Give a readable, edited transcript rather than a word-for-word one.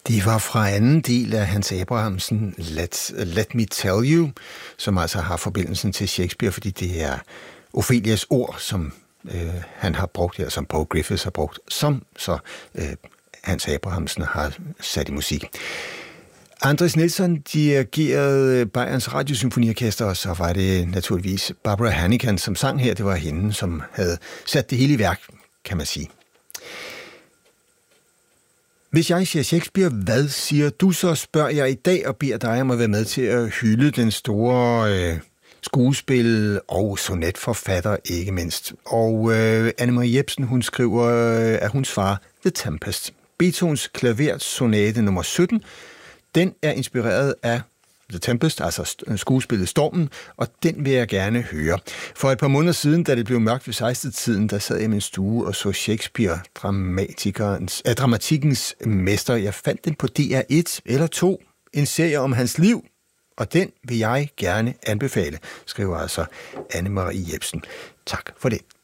Det var fra anden del af Hans Abrahamsen, Let Me Tell You, som altså har forbindelsen til Shakespeare, fordi det er Ophelias ord, som han har brugt her, som Paul Griffiths har brugt, som så Hans Abrahamsen har sat i musik. Andres Nielsen dirigerede Bayerns Radiosymfoniorkester, og så var det naturligvis Barbara Hannigan, som sang her. Det var hende, som havde sat det hele i værk, kan man sige. Hvis jeg siger Shakespeare, hvad siger du så, spørger jeg i dag og beder dig om at være med til at hylde den store skuespil og sonetforfatter, ikke mindst. Og Anne-Marie Jepsen, hun skriver af huns far, The Tempest. Beethovens klaversonate nummer 17, den er inspireret af The Tempest, altså skuespillet Stormen, og den vil jeg gerne høre. For et par måneder siden, da det blev mørkt ved 16-tiden, der sad jeg i min stue og så Shakespeare, dramatikkens mester. Jeg fandt den på DR1 eller 2, en serie om hans liv, og den vil jeg gerne anbefale, skriver altså Anne-Marie Jepsen. Tak for det.